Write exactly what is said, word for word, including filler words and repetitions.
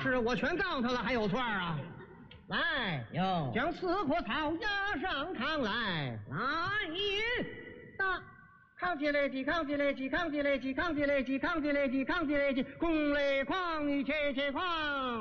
是我全告他了，还有错啊？来， 哟， 将四棵草押上堂来。来也，大。扛起来，起扛起来，起扛起来，起扛起来，起扛起来，起扛起来，起，空来哐，你切切哐。